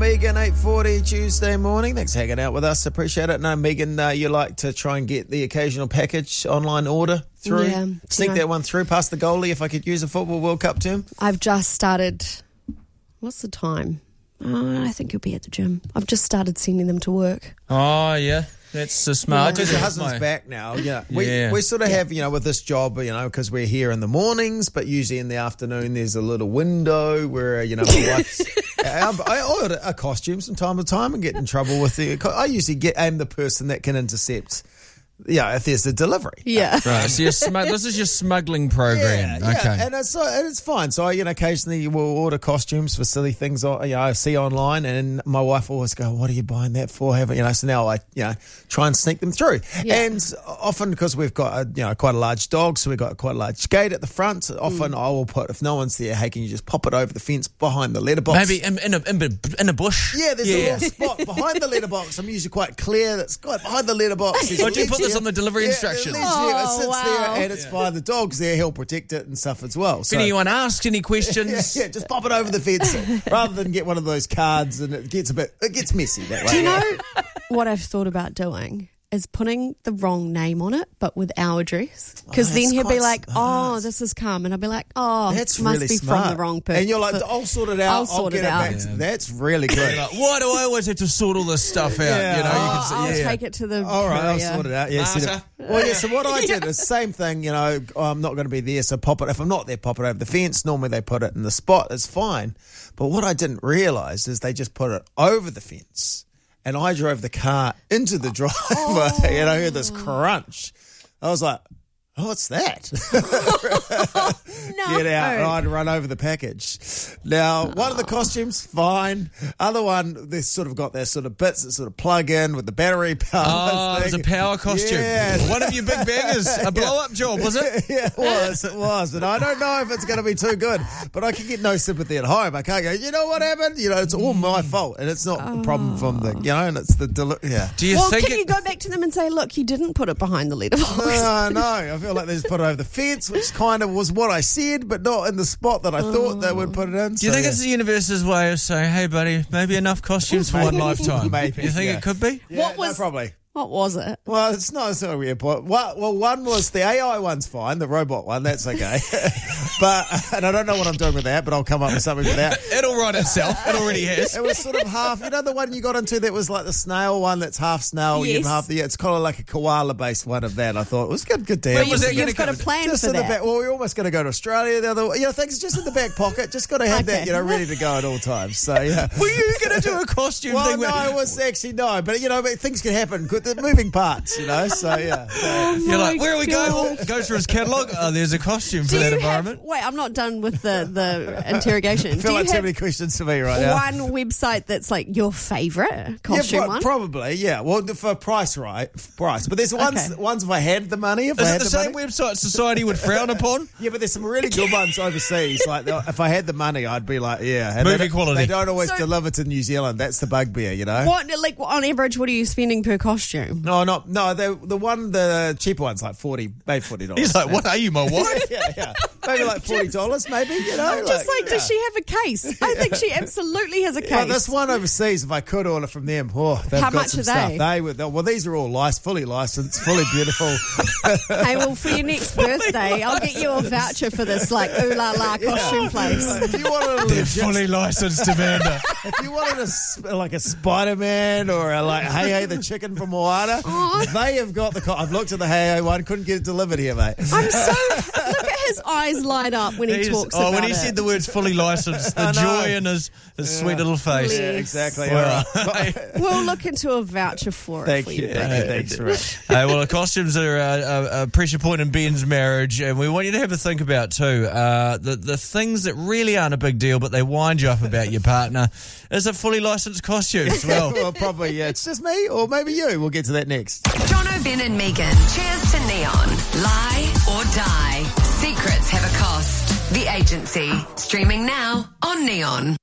Megan, 8:40 Tuesday morning. Thanks for hanging out with us. Appreciate it. No, Megan, you like to try and get the occasional package online order through. Yeah. Sneak that one through past the goalie if I could use a Football World Cup term. I've just started. What's the time? I think you'll be at the gym. I've just started sending them to work. Oh, yeah. That's smart. Because your husband's back now. Yeah. We sort of have, with this job, because we're here in the mornings, but usually in the afternoon there's a little window where, my wife's... I order a costume from time to time and get in trouble with I usually am the person that can intercept... Yeah, if there's a delivery. Yeah. Right, so this is your smuggling program. Yeah, okay. And it's fine. So, occasionally we'll order costumes for silly things I see online, and my wife always go, what are you buying that for? So now I, try and sneak them through. Yeah. And often because we've got, quite a large dog, so we've got quite a large gate at the front, often I will put, if no one's there, hey, can you just pop it over the fence behind the letterbox? Maybe in a bush? Yeah, there's a little spot behind the letterbox. I'm usually quite clear that's got behind the letterbox. Do you put this on the delivery instructions? It sits there and it's fine. The dog's there, he'll protect it and stuff as well. So, if anyone asks any questions? Yeah, just pop it over the fence rather than get one of those cards and it gets messy that way. Do you know what I've thought about doing? Is putting the wrong name on it, but with our address. Because then he'll be like, this is Carmen. I'll be like, that's must really be smart. from the wrong person. And you're like, I'll sort it out. I'll get it back. Yeah. That's really good. Like, why do I always have to sort all this stuff out? Yeah. I'll take it to the all right, courier. I'll sort it out. Yeah, so what I did is the same thing, I'm not going to be there, so pop it. If I'm not there, pop it over the fence. Normally they put it in the spot. It's fine. But what I didn't realise is they just put it over the fence. And I drove the car into the driveway and I heard this crunch. I was like, what's that? No. Get out. And I'd run over the package. Now, one of the costumes, fine. Other one, they've sort of got their sort of bits that sort of plug in with the battery power. Oh, it was a power costume. Yeah. One of your big bangers. A blow-up job, was it? Yeah, it was. And I don't know if it's going to be too good, but I can get no sympathy at home. I can't go, you know what happened? It's all my fault. And it's not a problem from and it's the, Do you think can you go back to them and say, look, you didn't put it behind the letterbox? No. I feel like they just put it over the fence, which kind of was what I said, but not in the spot that I thought they would put it in. Do you think it's the universe's way of saying, hey, buddy, maybe enough costumes for one lifetime? Maybe. You think it could be? Yeah, probably. What was it? Well, it's not a weird point. Well, one was the AI one's fine, the robot one, that's okay. And I don't know what I'm doing with that, but I'll come up with something with that. It'll write itself. It already has. It was sort of half, the one you got into that was like the snail one that's half snail, yes. half it's kind of like a koala-based one of that. I thought it was good to have. You've got a plan just for that. Back, well, we're almost going to go to Australia. The other, things just in the back pocket. Just got to have that, ready to go at all times. So yeah. Were you going to do a costume thing? No, it was actually no, but things can happen. The moving parts. So yeah. You're like, where are we going? Go through his catalogue. Oh, there's a costume for that environment. Wait, I'm not done with the interrogation. I feel like too many questions to me right now. One website that's like your favourite costume one? Probably, yeah. Well, for price. But there's ones if I had the money. Is it the same website society would frown upon? Yeah, but there's some really good ones overseas. Like if I had the money, I'd be like, yeah. And movie quality. They don't always deliver to New Zealand. That's the bugbear, What, like on average, what are you spending per costume? No, the cheaper one's like $40. He's like, what are you, my wife? yeah. Maybe like $40, maybe, does she have a case? I think she absolutely has a case. Well, this one overseas, if I could order from them, they've How got much some are stuff. they? Well, these are all fully licensed, fully beautiful. Hey, well, for your next birthday, I'll get you a voucher for this, like, ooh la la costume place. If you wanted They're fully licensed, Amanda. If you wanted a Spider-Man or a Hey the chicken from Moana, they have got I've looked at the Hey one, couldn't get it delivered here, mate. Look at his eyes light up when he talks about it. When he said the words fully licensed, the joy in his sweet little face. Yes. Yeah, exactly. Well, we'll look into a voucher for it. Thank you. Thanks for it. Well, the costumes are a pressure point in Ben's marriage, and we want you to have a think about too. The things that really aren't a big deal, but they wind you up about your partner, is a fully licensed costume as well. Well, probably, yeah. It's just me, or maybe you. We'll get to that next. Jono, Ben and Megan. Cheers to Neon. Lie or die. Secrets have a cost. The Agency. Streaming now on Neon.